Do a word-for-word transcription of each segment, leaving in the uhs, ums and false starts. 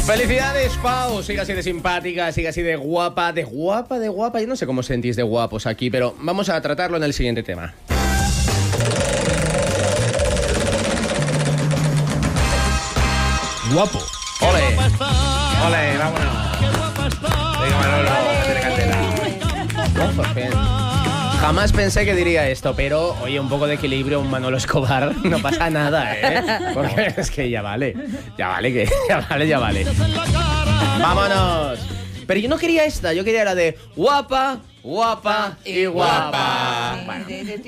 Felicidades, Pau. Siga así de simpática, siga así de guapa, de guapa, de guapa. Yo no sé cómo os sentís de guapos aquí, pero vamos a tratarlo en el siguiente tema. Guapo. Ole. Ole, vámonos. Venga, Manolo, hazle candela. Oh, por fin. Jamás pensé que diría esto, pero oye, un poco de equilibrio, un Manolo Escobar, no pasa nada, ¿eh? Porque es que ya vale, ya vale, que ya vale, ya vale. ¡Vámonos! Pero yo no quería esta, yo quería la de guapa, guapa y guapa. Bueno.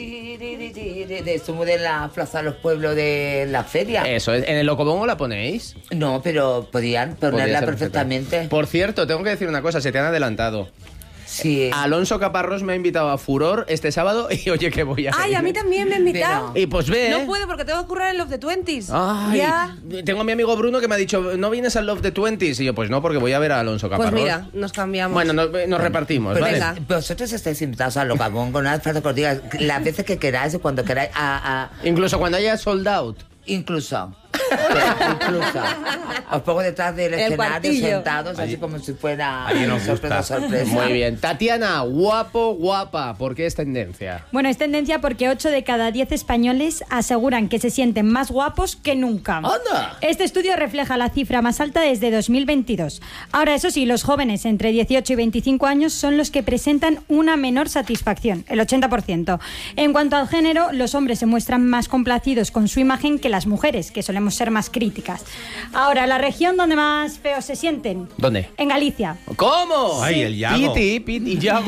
Somos de la Plaza de los Pueblos de la feria. Eso, ¿en el Locobongo la ponéis? No, pero podían ponerla perfectamente. Por cierto, tengo que decir una cosa, se te han adelantado. Sí. Alonso Caparrós me ha invitado a Furor este sábado y oye que voy a ir. Ay, a mí también me ha invitado. Y pues ve, No ¿eh? puedo porque tengo que currar en Love the Twenties. Ay, ya. Tengo a mi amigo Bruno que me ha dicho, ¿no vienes al Love the Twenties? Y yo, pues no, porque voy a ver a Alonso Caparrós. Pues mira, nos cambiamos. Bueno, nos, nos repartimos, Pero ¿vale? es- vosotros estáis invitados a Locabongo, no hace falta que os diga las veces que queráis y cuando queráis, a, a- Incluso cuando haya sold out. incluso. incluso. Os pongo detrás del El escenario cuartillo. sentados, así como si fuera allí nos sorpresa, gusta. sorpresa. Muy bien. Tatiana, guapo, guapa. ¿Por qué es tendencia? Bueno, es tendencia porque ocho de cada diez españoles aseguran que se sienten más guapos que nunca. ¡Anda! Este estudio refleja la cifra más alta desde dos mil veintidós. Ahora, eso sí, los jóvenes entre dieciocho y veinticinco años son los que presentan una menor satisfacción, el ochenta por ciento. En cuanto al género, los hombres se muestran más complacidos con su imagen que las mujeres, que solemos ser más críticas. Ahora, la región donde más feos se sienten. ¿Dónde? En Galicia. ¿Cómo? Ay, el Yago. Piti, Piti, Yago.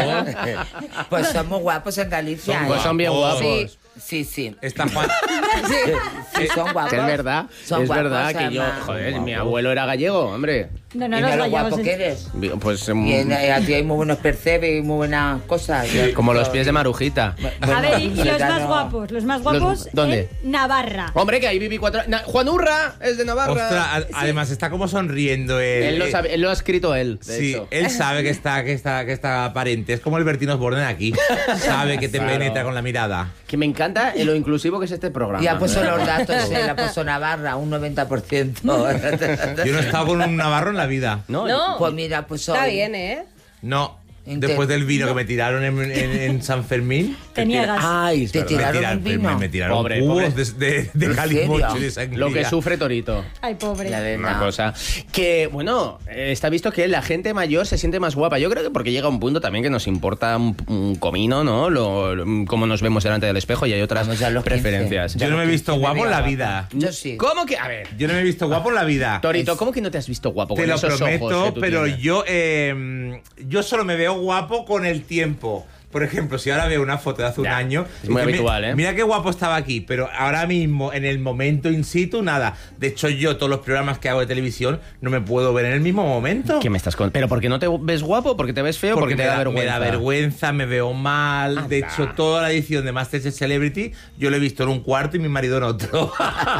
Pues somos guapos en Galicia. Son ¿eh? Pues son bien guapos. Sí. Sí, sí. Está Juan. Sí, sí, son guapos. Que es verdad, Son es guapos, verdad que yo, además. joder, mi abuelo era gallego, hombre. No, no, y los mira lo gallegos guapo en- que eres. Pues Y en- eh, aquí hay muy buenos percebes y muy buenas cosas. Y- como los pies de Marujita. Bueno, A ver, y, y los ya más no- guapos, los más guapos ¿dónde? en Navarra. Hombre, que ahí viví cuatro... Na- Juan Urra es de Navarra. Ostras, a- además está como sonriendo él. Él lo, Eh, sabe, él lo ha escrito él, de Sí, hecho. él sabe que está, que está, que está aparente. Es como el Bertín Osborne aquí. Sabe que te Claro. penetra con la mirada. Que me encanta lo inclusivo que es este programa. Y ha puesto los datos, él ha puesto Navarra, un noventa por ciento. Yo no he estado con un navarro en la vida. No, No. Pues mira, pues Está hoy- bien, ¿eh? No. Inter- Después del vino que me tiraron en, en- en San Fermín. Te niegas. Ay, es Te verdad. Me tiraron tiraron, un vino. me, me tiraron Pobre, cubos pobre. de, de, de ¿En calimocho y serio? de sangría. Lo que sufre Torito. Ay, pobre. La verdad. Una cosa. Que, bueno, eh, está visto que la gente mayor se siente más guapa. Yo creo que porque llega un punto también que nos importa un, un comino, ¿no? Lo, lo- cómo nos vemos delante del espejo y hay otras Vamos ya a los preferencias. Yo no me he visto quince, guapo en la media vida. Yo sí. ¿Cómo que? A ver, Yo no me he visto guapo en la vida. Torito, Es- ¿cómo que no te has visto guapo Te con lo esos ojos que prometo, tú pero tienes? yo, eh, yo solo me veo guapo con el tiempo. Por ejemplo, si ahora veo una foto de hace un Ya, año... es muy dice, "Mi- habitual, ¿eh?". Mira qué guapo estaba aquí, pero ahora mismo, en el momento in situ, nada. De hecho, yo todos los programas que hago de televisión no me puedo ver en el mismo momento. ¿Qué me estás con? ¿Pero por qué no te ves guapo? ¿Porque te ves feo? Porque ¿Porque te me da, da, vergüenza? me da vergüenza, me veo mal. Anda. De hecho, toda la edición de Masterchef Celebrity yo lo he visto en un cuarto y mi marido en otro.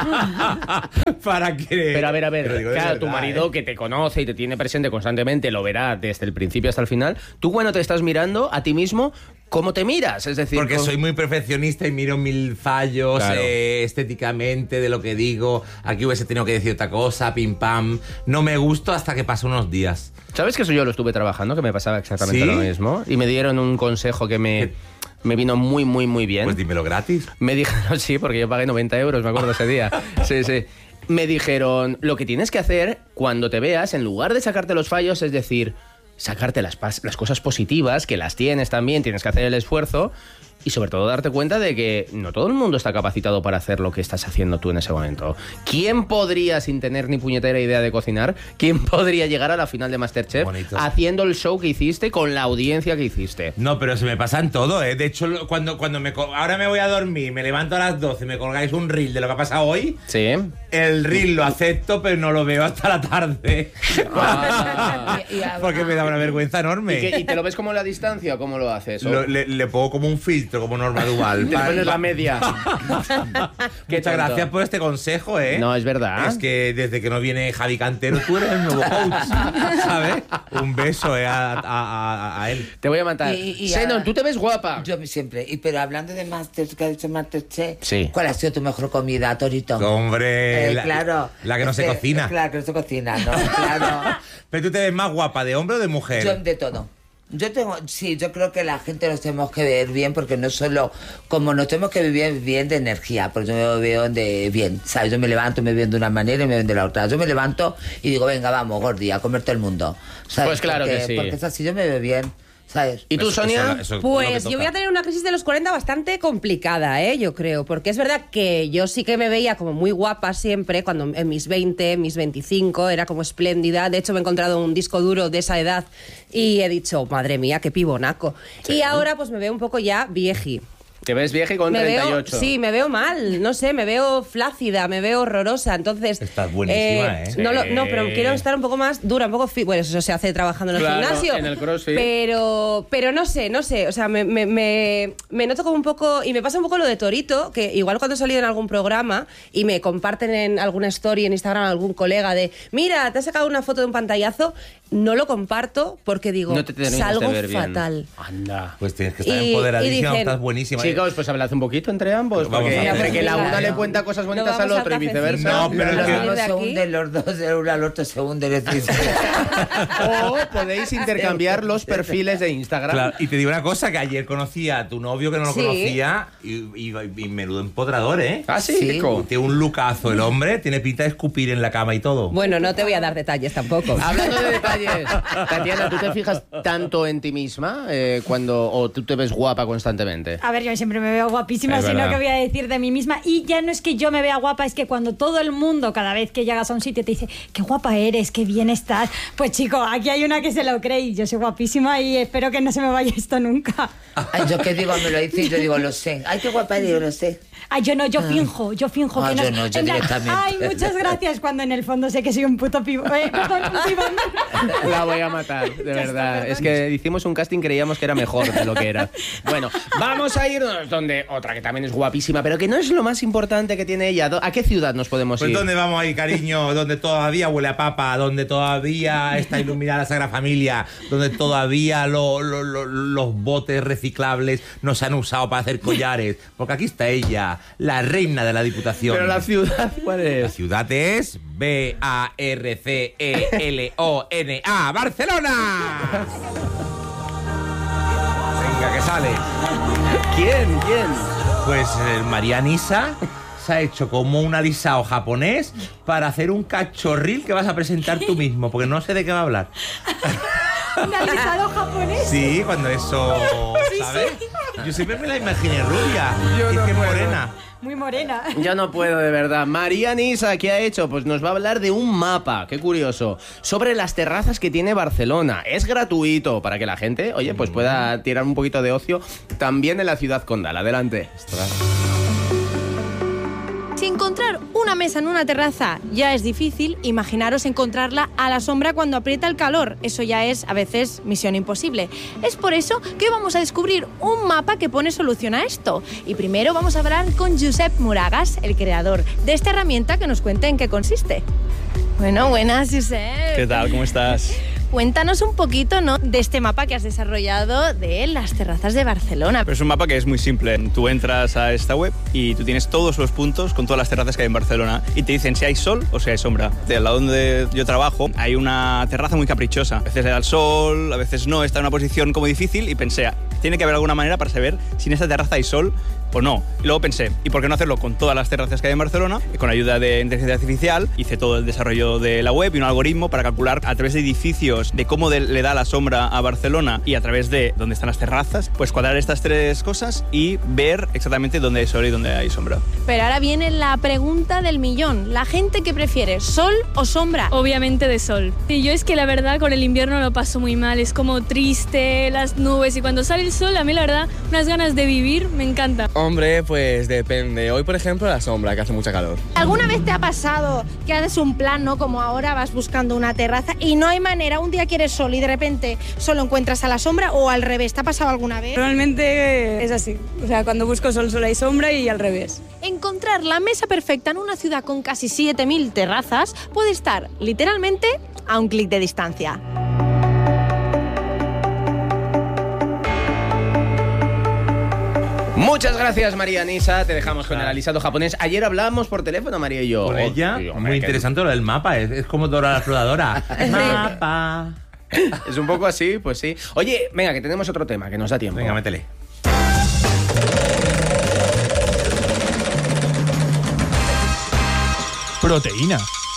Para que... Pero a ver, a Te lo ver, digo de claro, tu verdad, marido ¿eh? que te conoce y te tiene presente constantemente lo verá desde el principio hasta el final. Tú cuando te estás mirando a ti mismo, ¿cómo te miras? Es decir, Porque ¿cómo- soy muy perfeccionista y miro mil fallos Claro. eh, estéticamente de lo que digo. Aquí hubiese tenido que decir otra cosa, pim pam. No me gusto hasta que pasan unos días. ¿Sabes que eso yo lo estuve trabajando? Que me pasaba exactamente ¿Sí? lo mismo. Y me dieron un consejo que me, me vino muy, muy, muy bien. Pues dímelo gratis. Me dijeron, sí, porque yo pagué noventa euros, me acuerdo ese día. Sí, sí. Me dijeron, lo que tienes que hacer cuando te veas, en lugar de sacarte los fallos, es decir, sacarte las, pas- las cosas positivas, que las tienes también, tienes que hacer el esfuerzo. Y sobre todo darte cuenta de que no todo el mundo está capacitado para hacer lo que estás haciendo tú en ese momento. ¿Quién podría, sin tener ni puñetera idea de cocinar, quién podría llegar a la final de MasterChef Bonito. haciendo el show que hiciste con la audiencia que hiciste? No, pero se me pasa en todo, ¿eh? De hecho, lo- cuando, cuando me... co- Ahora me voy a dormir, me levanto a las doce, me colgáis un reel de lo que ha pasado hoy. Sí. El reel lo acepto, pero no lo veo hasta la tarde. Ah. Y- y- Porque me da una vergüenza enorme. ¿Y, qué- y te lo ves como a la distancia o cómo lo haces? ¿O- Lo- le, le pongo como un filtro filtro como Norma Duval. Te pones la media. Qué Muchas tonto. gracias por este consejo, ¿eh? No, es verdad. Es que desde que no viene Javi Cantero, tú eres el nuevo coach, ¿sabes? Un beso eh, a, a- a- a él. Te voy a matar. Y- y Senon, ahora- tú te ves guapa. Yo siempre. Y, pero hablando de Master, que ha dicho Masterchef, Sí. ¿cuál ha sido tu mejor comida, Torito? Hombre, Eh, la, claro. la que no se Eh, cocina. Claro, que no se cocina, ¿no? Claro. Pero tú te ves más guapa, ¿de hombre o de mujer? Yo de todo. Yo tengo, sí, yo creo que la gente nos tenemos que ver bien porque no solo, como nos tenemos que vivir bien de energía, porque yo me veo de bien, ¿sabes? Yo me levanto y me veo de una manera y me veo de la otra. Yo me levanto y digo, venga, vamos, Gordi, a comer todo el mundo. ¿Sabes? Pues claro porque, que sí. Porque es así, yo me veo bien, ¿sabes? ¿Y tú, Eso- Sonia? eso- eso es lo que Pues yo toca. voy a tener una crisis de los cuarenta bastante complicada, ¿eh? Yo creo, porque es verdad que yo sí que me veía como muy guapa siempre, cuando en mis veinte, mis veinticinco, era como espléndida. De hecho, me he encontrado un disco duro de esa edad y he dicho, madre mía, qué pibonaco. Y ahora pues me veo un poco ya vieji. Te ves vieja y con Me treinta y veo, ocho. sí, me veo mal, no sé, me veo flácida, me veo horrorosa, entonces... Estás buenísima, ¿eh? No, lo- no, Sí. pero quiero estar un poco más dura, un poco... fi- Bueno, eso se hace trabajando en el Claro, gimnasio. en el CrossFit. Pero, pero no sé, no sé, o sea, me, me, me, me noto como un poco... Y me pasa un poco lo de Torito, que igual cuando he salido en algún programa y me comparten en alguna story en Instagram algún colega de, mira, te has sacado una foto de un pantallazo, no lo comparto porque digo, No te terminas salgo de ver bien. fatal. Anda. Pues tienes que estar Y- empoderadísima, y dicen- estás buenísima. Chicos, pues hablad un poquito entre ambos. Vamos Porque a hacer. entre que la una Claro. le cuenta cosas No bonitas al vamos al otro y cafecito. viceversa. No, pero es Los que- unos de se aquí. hunden, los dos, el uno al otro se hunden. es decir, O podéis intercambiar los perfiles de Instagram. Claro, y te digo una cosa, que ayer conocí a tu novio que no lo Sí. conocía y, y, y menudo empodrador, ¿eh? Ah, sí, Sí. Kiko. Tiene un lucazo el hombre, tiene pinta de escupir en la cama y todo. Bueno, no te voy a dar detalles tampoco. Hablando de detalles, Tatiana, ¿tú te fijas tanto en ti misma eh, cuando o tú te ves guapa constantemente? A ver, yo siempre me veo guapísima, Es sino verdad. que voy a decir de mí misma. Y ya no es que yo me vea guapa, es que cuando todo el mundo, cada vez que llegas a un sitio, te dice, qué guapa eres, qué bien estás. Pues chico, aquí hay una que se lo cree y yo soy guapísima y espero que no se me vaya esto nunca. Ay, yo que digo, me lo dice y yo digo, lo sé. Ay, qué guapa, digo, lo sé. Ay, yo no, yo finjo, yo finjo Ah, que no. yo no, yo En plan, directamente. ay, muchas gracias, cuando en el fondo sé que soy un puto pivo. Eh, perdón, un pibón. La voy a matar, de Ya está, verdad. perdón. Es que hicimos un casting, creíamos que era mejor de lo que era. Bueno, vamos a irnos donde otra que también es guapísima, pero que no es lo más importante que tiene ella. ¿A qué ciudad nos podemos Pues ir? ¿dónde vamos a ir, cariño? Donde todavía huele a papa, donde todavía está iluminada la Sagrada Familia, donde todavía lo- lo- lo- los botes reciclables no se han usado para hacer collares. Porque aquí está ella, la reina de la Diputación. Pero la ciudad, ¿cuál La es? ciudad es B A R C E L O N A, ¡Barcelona! Venga, que sale. ¿Quién? ¿Quién? Pues el María Nisa se ha hecho como un alisado japonés para hacer un cachorril que vas a presentar tú mismo, porque no sé de qué va a hablar. Un alisado japonés. Sí, cuando eso, ¿sabes? Yo siempre me la imaginé rubia. Yo y no que puedo. morena. Muy morena. Yo no puedo, de verdad. María Nisa, ¿qué ha hecho? Pues nos va a hablar de un mapa, qué curioso, sobre las terrazas que tiene Barcelona. Es gratuito para que la gente, oye, pues pueda tirar un poquito de ocio también en la ciudad condal. Adelante. Si encontrar una mesa en una terraza ya es difícil, imaginaros encontrarla a la sombra cuando aprieta el calor. Eso ya es, a veces, misión imposible. Es por eso que hoy vamos a descubrir un mapa que pone solución a esto. Y primero vamos a hablar con Josep Moragas, el creador de esta herramienta, que nos cuente en qué consiste. Bueno, buenas, Josep. ¿Qué tal? ¿Cómo estás? Cuéntanos un poquito, ¿no?, de este mapa que has desarrollado de las terrazas de Barcelona. Pues es un mapa que es muy simple. Tú entras a esta web y tú tienes todos los puntos con todas las terrazas que hay en Barcelona y te dicen si hay sol o si hay sombra. Del lado donde yo trabajo hay una terraza muy caprichosa. A veces le da el sol, a veces no, está en una posición como difícil y pensé, tiene que haber alguna manera para saber si en esta terraza hay sol o no. Y luego pensé, ¿y por qué no hacerlo con todas las terrazas que hay en Barcelona? Y con ayuda de inteligencia artificial hice todo el desarrollo de la web y un algoritmo para calcular a través de edificios de cómo de- le da la sombra a Barcelona y a través de dónde están las terrazas, pues cuadrar estas tres cosas y ver exactamente dónde hay sol y dónde hay sombra. Pero ahora viene la pregunta del millón. ¿La gente que prefiere, sol o sombra? Obviamente de sol. Y yo es que la verdad con el invierno lo paso muy mal, es como triste, las nubes, y cuando sale el sol a mí la verdad unas ganas de vivir me encanta. Hombre, pues depende. Hoy, por ejemplo, la sombra, que hace mucha calor. ¿Alguna vez te ha pasado que haces un plan, ¿no? Como ahora vas buscando una terraza y no hay manera, un día quieres sol y de repente solo encuentras a la sombra, o al revés? ¿Te ha pasado alguna vez? Normalmente es así. O sea, cuando busco sol solo hay sombra y al revés. Encontrar la mesa perfecta en una ciudad con casi siete mil terrazas puede estar literalmente a un clic de distancia. Muchas gracias, María Nisa. Te dejamos con el alisado japonés. Ayer hablábamos por teléfono, María y yo. Con ella, oh, tío, muy interesante lo del mapa. Es, es como Dora la Exploradora. Mapa. Es un poco así, pues sí. Oye, venga, que tenemos otro tema, que nos da tiempo. Venga, métele. Proteína.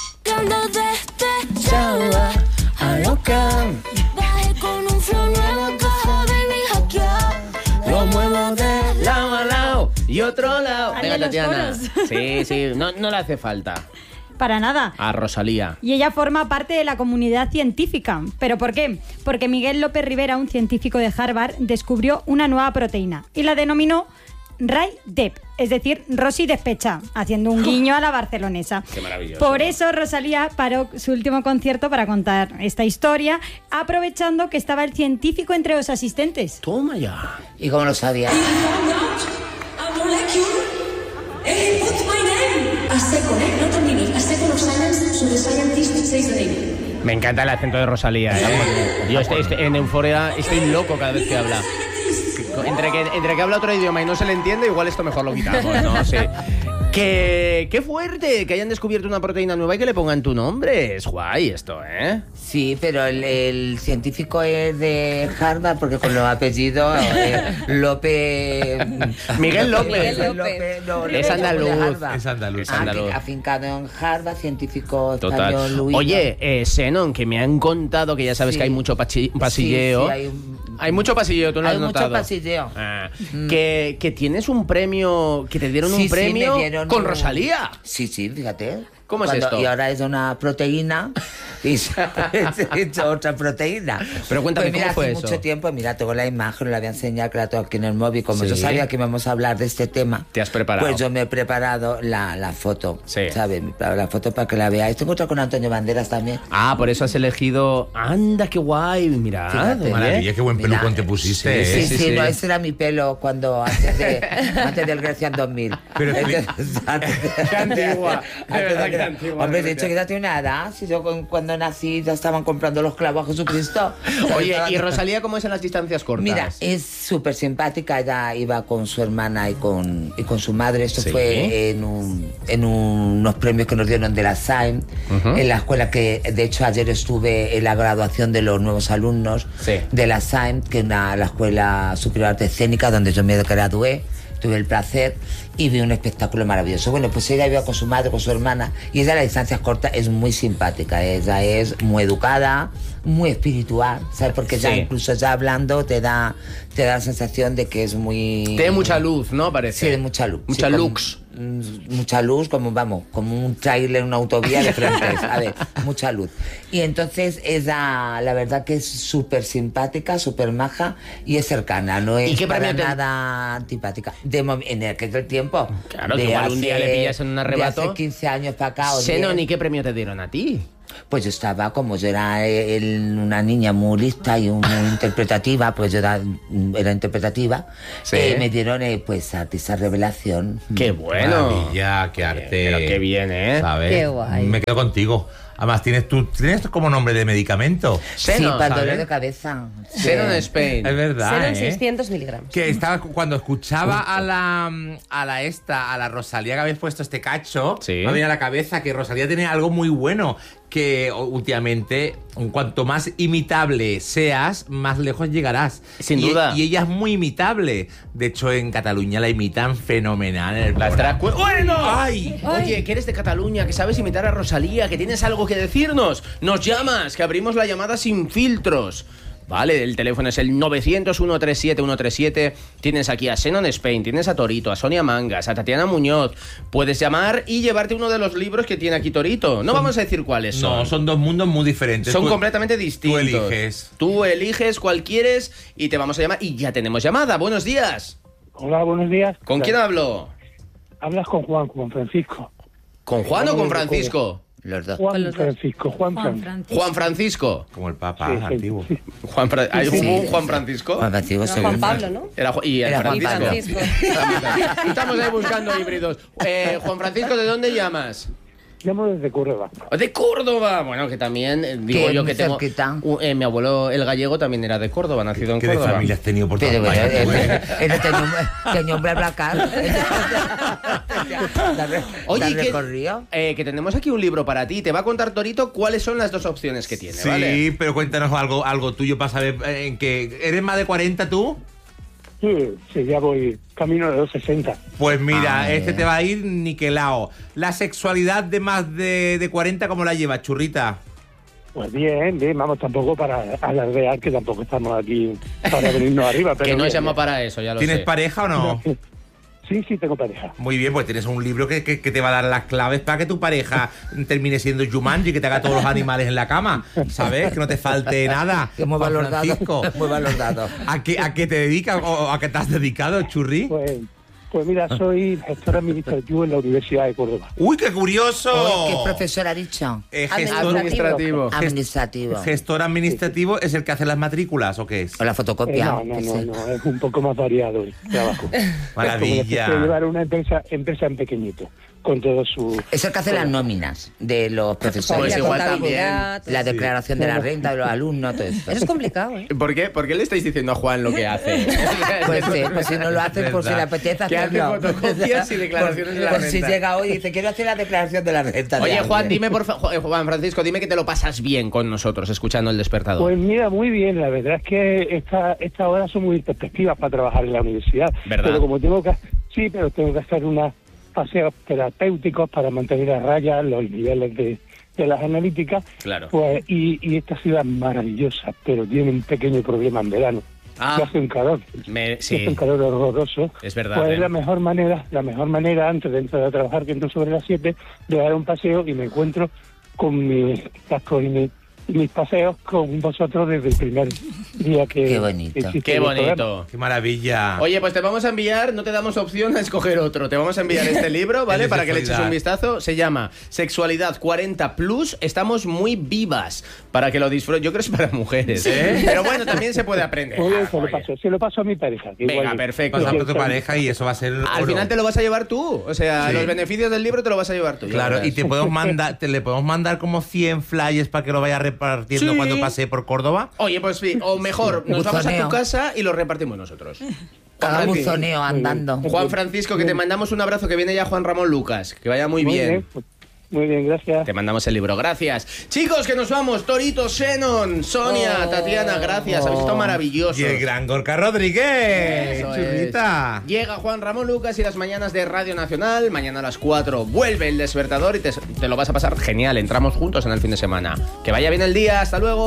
Lo muevo de lado a lado y otro lado. Dale Venga, los Tatiana. foros. Sí, sí, no, no le hace falta. Para nada. A Rosalía. Y ella forma parte de la comunidad científica. ¿Pero por qué? Porque Miguel López Rivera, un científico de Harvard, descubrió una nueva proteína y la denominó Rai-Dep, es decir, Rosy despecha, haciendo un guiño a la barcelonesa. Qué maravilloso. Por eso Rosalía paró su último concierto para contar esta historia, aprovechando que estaba el científico entre los asistentes. Toma ya. ¿Y cómo lo sabía? Me encanta el acento de Rosalía, ¿eh? Yo estoy, estoy- en Euforia estoy loco cada vez que habla. Entre que, entre que habla otro idioma y no se le entiende, igual esto mejor lo quitamos, ¿no? Sí. Que, qué fuerte que hayan descubierto una proteína nueva y que le pongan tu nombre. Es guay esto, ¿eh? Sí, pero el, el científico es de Harvard porque con los apellidos eh, López... Miguel López. Miguel López, no, Es andaluz. de Harvard. Es andaluz. Ah, andaluz. afincado en Harvard, científico Total. español. Luis. Oye, eh, Zenon, que me han contado que ya sabes Sí. que hay mucho pachi- pasilleo. Sí, sí, hay un- Hay mucho pasilleo, tú lo Hay has mucho notado. pasilleo. Ah, que, que tienes un premio, que te dieron Sí, un sí, premio me dieron con un- Rosalía. Sí, sí, fíjate. ¿Cómo es Cuando- esto? Y ahora es una proteína y se ha hecho otra proteína. Pero cuéntame, pues mira, ¿cómo fue hace eso? mucho tiempo, mira, tengo la imagen, la voy a enseñar, que la tengo aquí en el móvil. Como Sí. yo sabía que íbamos a hablar de este tema, Te has preparado. pues yo me he preparado la, la foto, Sí. ¿sabes? Me he preparado la foto para que la veáis. Tengo otra con Antonio Banderas también. Ah, por eso has elegido... Anda, qué guay, mira. Fíjate. Maravilla, qué buen Mira, pelucón te pusiste. Sí, ¿eh? sí, sí, sí. no, ese era mi pelo cuando antes, de, antes del Grecia en dos mil. Pero Entonces, antes de- Qué antigua, de antes verdad de- que antigua, Hombre, de de hecho, verdad. que ya tiene una edad. Si yo con- cuando nací ya estaban comprando los clavos a Jesucristo. Oye, ¿y Rosalía cómo es en las distancias cortas? Mira, es súper simpática. Ella iba con su hermana y con, y con su madre. Esto Sí. fue en, un- en unos premios que nos dieron de la S A I M, Ujú. en la escuela que, de hecho, ayer estuve en la graduación de los nuevos alumnos Sí. de la S A I M, que es una, la Escuela Superior de Arte Escénica, donde yo me gradué. Tuve el placer y vi un espectáculo maravilloso. Bueno, pues ella iba con su madre, con su hermana, y ella a las distancias cortas es muy simpática. Ella es muy educada, muy espiritual, ¿sabes? Porque ya Sí. incluso ya hablando te da, te da la sensación de que es muy... Tiene mucha luz, ¿no? Parece. Sí, de mucha luz. Mucha Sí, como- lux. mm, Mucha luz, como vamos, como un trailer en una autovía de frente. A ver, mucha luz. Y entonces ella, la verdad que es súper simpática, súper maja y es cercana, no es ¿Y qué para premio te- nada antipática. De mom- en aquel tiempo. Claro, que de igual un día le pillas en un arrebato. De hace quince años para acá. o Zenon, diez. ¿y qué premio te dieron a ti? Pues yo estaba, como yo era el- una niña muy lista y muy interpretativa, pues yo era, era interpretativa, Sí. eh, me dieron eh, pues artista revelación. ¡Qué bueno! Maravilla, qué arte. Pero qué bien, ¿eh? ¿Sabes? Qué guay. Me quedo contigo. Además, tienes tú tienes como nombre de medicamento. Sí, Zenon, para el ¿sabes? dolor de cabeza. Sí. Zenon Spain. Es verdad, Cero en ¿eh? seiscientos miligramos. Que estaba cuando escuchaba a la a la esta, a la Rosalía que habéis puesto este cacho, Sí. me venía a la cabeza que Rosalía tiene algo muy bueno, que últimamente, cuanto más imitable seas, más lejos llegarás. Sin Y- duda. Y ella es muy imitable. De hecho, en Cataluña la imitan fenomenal. en el Las programa. drag queen- ¡Bueno! ¡Ay! Oye, que eres de Cataluña, que sabes imitar a Rosalía, que tienes algo que decirnos. Nos llamas, que abrimos la llamada sin filtros. Vale, el teléfono es el novecientos, ciento treinta y siete, ciento treinta y siete. Tienes aquí a Zenon Spain, tienes a Torito, a Sonia Mangas, a Tatiana Muñoz. Puedes llamar y llevarte uno de los libros que tiene aquí Torito. No vamos a decir cuáles son. No, son dos mundos muy diferentes. Son Tú- completamente distintos. Tú eliges. Tú eliges cuál quieres y te vamos a llamar. Y ya tenemos llamada. Buenos días. Hola, buenos días. ¿Con quién hablo? Hablas con Juan, Juan Francisco. ¿Con Juan o con Francisco? Los dos. Juan Francisco, Juan, Juan Francisco. Francisco. Juan Francisco. Como el Papa Sí, sí, antiguo. sí. Juan Fra- ¿Hay Sí, sí. un Juan Francisco? Juan Francisco Era segundo. Juan Pablo, ¿no? Era Ju- y el Era Juan Francisco. Francisco. Estamos ahí buscando híbridos. Eh, Juan Francisco, ¿de dónde llamas? Llamo desde Córdoba. De Córdoba. Bueno, que también eh, digo Que yo muy que tengo. cerquita. Uh, eh, mi abuelo, el gallego, también era de Córdoba, nacido en ¿Qué de Córdoba. familia has tenido por Pero todas bueno, partes, güey? él, él no tenía un- tenía un BlaBlaCar. Darle- Oye, darle que, corrido. eh, que tenemos aquí un libro para ti. Te va a contar Torito cuáles son las dos opciones que tiene, Sí, ¿vale? pero cuéntanos algo, algo tuyo para saber eh, en qué. ¿Eres más de cuarenta tú? Sí, sí, ya voy camino de los sesenta. Pues mira, Ah, este eh. te va a ir niquelao. La sexualidad de más de, de cuarenta, ¿cómo la llevas, churrita? Pues bien, bien, vamos, tampoco para alardear, que tampoco estamos aquí para venirnos arriba. Pero Que no bien, se llama bien. para eso, ya lo ¿Tienes sé. pareja o no? Sí, sí, tengo pareja. Muy bien, pues tienes un libro que, que- que te va a dar las claves para que tu pareja termine siendo Jumanji, que te haga todos los animales en la cama, ¿sabes? Que no te falte nada. Que mueva Juan los dados. Francisco, Mueva los dados. ¿A qué, ¿A qué te dedicas o a qué te has dedicado, churri? Pues, pues mira, soy gestor administrativo en la Universidad de Córdoba. ¡Uy, qué curioso! Oye, ¿qué profesor ha dicho? Eh, gestor, Administrativo. Gest- Administrativo. gestor administrativo es el que hace las matrículas, ¿o qué es? O la Eh, fotocopia. no, no, que no, sé. no, es un poco más variado el trabajo. Maravilla. Como llevar una empresa, empresa en pequeñito, con todo su... Es el que hace las nóminas de los profesores. Pues igual contabilidad, La declaración de la renta de los alumnos, todo esto. Eso es complicado, ¿eh? ¿Por qué? ¿Por qué le estáis diciendo a Juan lo que hace? Pues sí, pues si no lo hacen, por si le verdad. apetece Que hace hacerlo. fotocopias y declaraciones Por- de la por renta. si llega hoy y dice, quiero hacer la declaración de la renta. de Oye, alguien. Juan, dime por fa- Ju- Juan Francisco, dime que te lo pasas bien con nosotros escuchando El Despertador. Pues mira, muy bien, la verdad es que esta, esta hora son muy perspectivas para trabajar en la universidad. ¿Verdad? Pero como tengo que, sí, pero tengo que hacer unos paseos terapéuticos para mantener a raya los niveles de, de las analíticas. Claro. Pues, y, y esta ciudad es maravillosa, pero tiene un pequeño problema en verano. Ah. Que hace un calor. Me- que hace sí, un calor horroroso. es verdad. Pues ¿eh? es la mejor manera, la mejor manera antes de entrar a trabajar, que entro sobre las siete, de dar un paseo y me encuentro con mis cascos y, mi- y mis paseos con vosotros desde el primer día que Qué bonito. existe Qué el programa. bonito. ¡Qué maravilla! Oye, pues te vamos a enviar, no te damos opción a escoger otro, te vamos a enviar este libro, ¿vale? El de Para que le eches sexualidad. un vistazo. Se llama Sexualidad cuarenta plus, estamos muy vivas, para que lo disfrutes. Yo creo que es para mujeres, ¿eh? Pero bueno, también se puede aprender. Muy bien, Ah, se lo oye. paso, se lo paso a mi pareja. que Venga, igual- perfecto. Pasa por tu pareja y eso va a ser Al oro. final te lo vas a llevar tú, o sea, Sí. los beneficios del libro te lo vas a llevar tú. ya Claro, verás. y te podemos mandar, te le podemos mandar como cien flyers para que lo vayas repartiendo Sí. cuando pase por Córdoba. Oye, pues sí, o mejor, nos vamos a Buzoneo. tu casa y lo repartimos nosotros. Cada Juan, buzoneo andando. Juan Francisco, que te mandamos un abrazo, que viene ya Juan Ramón Lucas, que vaya muy, Muy bien. bien, pues, muy bien, gracias. Te mandamos el libro, gracias. Chicos, que nos vamos. Torito, Shannon, Sonia, Oh. Tatiana, gracias. Habéis estado maravillosos. Y el gran Gorka Rodríguez. Eso es. Churrita. Llega Juan Ramón Lucas y las mañanas de Radio Nacional. Mañana a las cuatro vuelve El Despertador y te, te lo vas a pasar genial. Entramos juntos en el fin de semana. Que vaya bien el día. Hasta luego.